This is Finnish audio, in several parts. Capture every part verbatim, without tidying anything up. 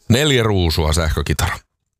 Neljä ruusua sähkökitara.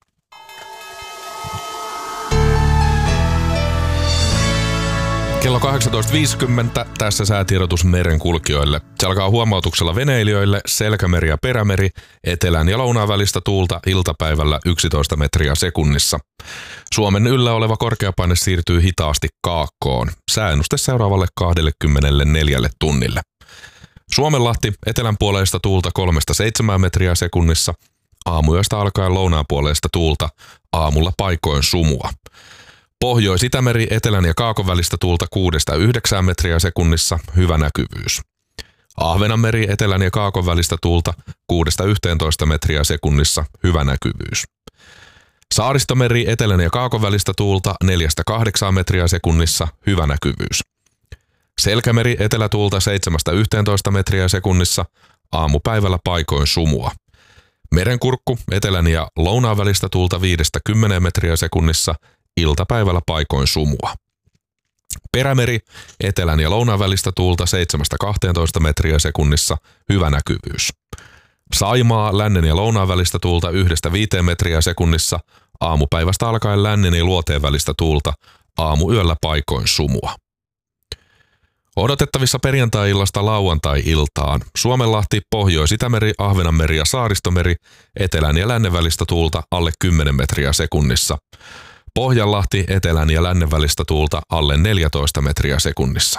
Kello kahdeksantoista viisikymmentä, tässä säätiedotus merenkulkijoille. Se alkaa huomautuksella veneilijöille, selkämeri ja perämeri, etelän ja lounaan välistä tuulta iltapäivällä yksitoista metriä sekunnissa. Suomen yllä oleva korkeapaine siirtyy hitaasti kaakkoon. Sääennuste seuraavalle kaksikymmentäneljä tunnille. Suomenlahti, etelänpuoleista tuulta kolmesta seitsemään metriä sekunnissa. Aamuyöstä alkaen lounaanpuoleista tuulta, aamulla paikoin sumua. Pohjois-Itämeri, etelän ja kaakon välistä tuulta kuudesta yhdeksään metriä sekunnissa, hyvä näkyvyys. Ahvenanmeri, etelän ja kaakon välistä tuulta kuudesta yhteentoista metriä sekunnissa, hyvä näkyvyys. Saaristomeri, etelän ja kaakon välistä tuulta neljästä kahdeksaan metriä sekunnissa, hyvä näkyvyys. Selkämeri, etelätuulta seitsemästä yhteentoista metriä sekunnissa, aamupäivällä paikoin sumua. Merenkurkku, etelän ja lounaan välistä tuulta viidestä kymmeneen metriä sekunnissa, iltapäivällä paikoin sumua. Perämeri, etelän ja lounaan välistä tuulta seitsemästä kahteentoista metriä sekunnissa, hyvä näkyvyys. Saimaa, lännen ja lounaan välistä tuulta yhdestä viiteen metriä sekunnissa, aamupäivästä alkaen lännen ja luoteen välistä tuulta, aamuyöllä paikoin sumua. Odotettavissa perjantai-illasta lauantai-iltaan. Suomenlahti, Pohjois-Itämeri, Ahvenanmeri ja Saaristomeri, etelän ja lännen välistä tuulta alle kymmenen metriä sekunnissa. Pohjanlahti, etelän ja lännen välistä tuulta alle neljätoista metriä sekunnissa.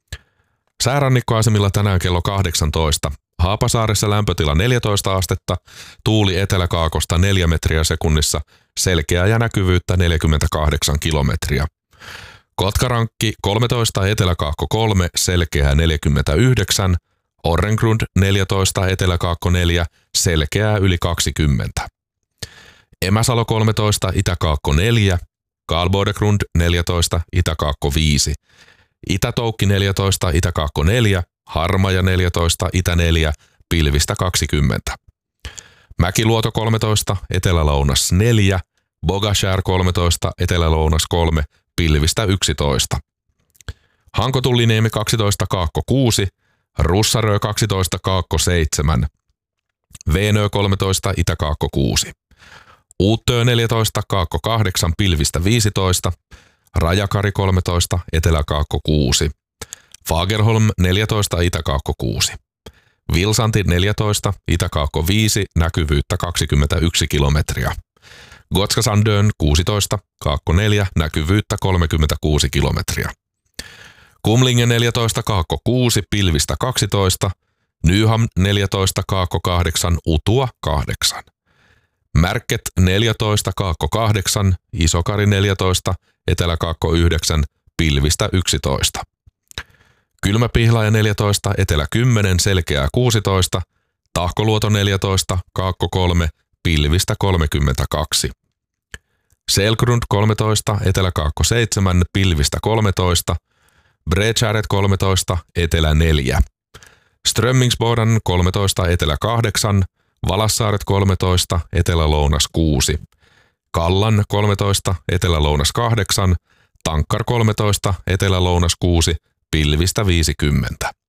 Säärannikkoasemilla tänään kello kahdeksantoista. Haapasaaressa lämpötila neljätoista astetta, tuuli eteläkaakosta neljä metriä sekunnissa, selkeää ja näkyvyyttä neljäkymmentäkahdeksan kilometriä. Kotkarankki kolmetoista, eteläkaakko kolme, selkeää neljäkymmentäyhdeksän, Orrengrund neljätoista, eteläkaakko neljä, selkeää yli kaksikymmentä. Emäsalo kolmetoista, itäkaakko neljä, Karlbodegrund neljätoista, itäkaakko viisi, Itätoukki neljätoista, itäkaakko neljä, Harmaja neljätoista, itä neljä, pilvistä kaksikymmentä. Mäkiluoto kolmetoista, etelälounas neljä, Bogashär kolmetoista, etelälounas kolme, pilvistä yksitoista. Hankotulliniemi kaksitoista, kaakko kuusi, Russarö kaksitoista, kaakko seitsemän, Veenö kolmetoista, itäkaakko kuusi. Uuttöö neljätoista, kaakko kahdeksan, pilvistä viisitoista, Rajakari kolmetoista, eteläkaakko kuusi, Fagerholm neljätoista, itäkaakko kuusi, Vilsanti neljätoista, itäkaakko viisi, näkyvyyttä kaksikymmentäyksi kilometriä, Gotska-Sandön kuusitoista, kaakko neljä, näkyvyyttä kolmekymmentäkuusi kilometriä, Kumlingen neljätoista, kaakko kuusi, pilvistä kaksitoista, Nyham neljätoista, kaakko kahdeksan, Utua kahdeksan. Märket neljätoista, kaakko kahdeksan, Isokari neljätoista, eteläkaakko yhdeksän, pilvistä yksitoista. Kylmäpihlaja neljätoista, etelä kymmenen, selkeää kuusitoista, Tahkoluoto neljätoista, kaakko kolme, pilvistä kolmekymmentäkaksi. Selgrund kolmetoista, eteläkaakko seitsemän, pilvistä kolmetoista, Bredskäret kolmetoista, etelä neljä. Strömmingsboden kolmetoista, etelä kahdeksan, Valassaaret kolmetoista, etelä-lounas kuusi, Kallan kolmetoista, etelä-lounas kahdeksan, Tankkar kolmetoista, etelä-lounas kuusi, pilvistä viisikymmentä.